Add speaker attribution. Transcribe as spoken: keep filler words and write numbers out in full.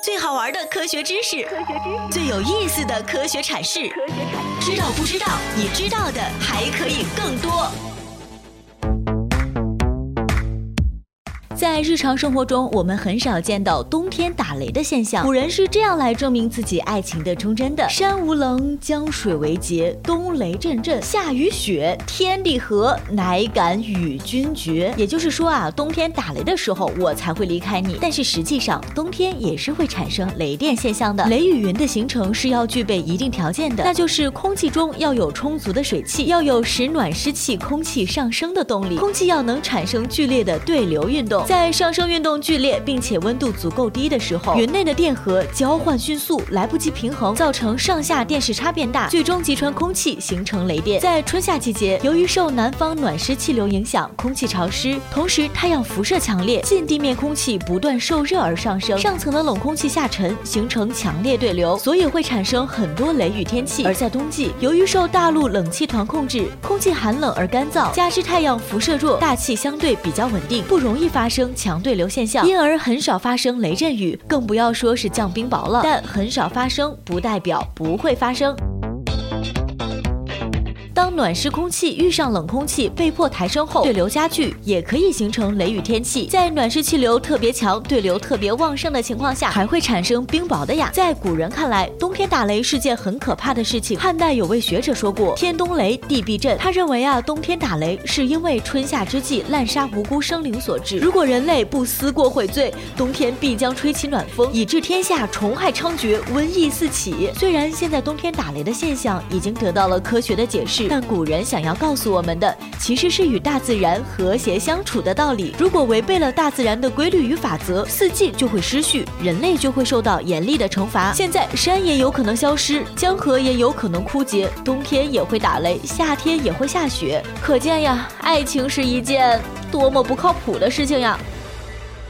Speaker 1: 最好玩的科学知识，最有意思的科学阐释，知道不知道？你知道的还可以更多。在日常生活中，我们很少见到冬天打雷的现象。古人是这样来证明自己爱情的忠贞的：山无棱，江水为竭，冬雷阵阵，夏雨雪，天地合，乃敢与君绝。也就是说啊，冬天打雷的时候，我才会离开你。但是实际上，冬天也是会产生雷电现象的。雷雨云的形成是要具备一定条件的，那就是空气中要有充足的水汽，要有使暖湿气空气上升的动力，空气要能产生剧烈的对流运动。在上升运动剧烈并且温度足够低的时候，云内的电荷交换迅速，来不及平衡，造成上下电势差变大，最终击穿空气形成雷电。在春夏季节，由于受南方暖湿气流影响，空气潮湿，同时太阳辐射强烈，近地面空气不断受热而上升，上层的冷空气下沉，形成强烈对流，所以会产生很多雷雨天气。而在冬季，由于受大陆冷气团控制，空气寒冷而干燥，加之太阳辐射弱，大气相对比较稳定，不容易发生强对流现象，因而很少发生雷阵雨，更不要说是降冰雹了。但很少发生不代表不会发生。当暖湿空气遇上冷空气被迫抬升后，对流加剧，也可以形成雷雨天气。在暖湿气流特别强、对流特别旺盛的情况下，还会产生冰雹的呀。在古人看来，冬天打雷是件很可怕的事情。汉代有位学者说过：“天冬雷，地必震。”他认为啊，冬天打雷是因为春夏之际滥杀无辜生灵所致。如果人类不思过悔罪，冬天必将吹起暖风，以致天下虫害猖獗，瘟疫四起。虽然现在冬天打雷的现象已经得到了科学的解释，但古人想要告诉我们的，其实是与大自然和谐相处的道理。如果违背了大自然的规律与法则，四季就会失序，人类就会受到严厉的惩罚。现在山也有可能消失，江河也有可能枯竭，冬天也会打雷，夏天也会下雪。可见呀，爱情是一件多么不靠谱的事情呀。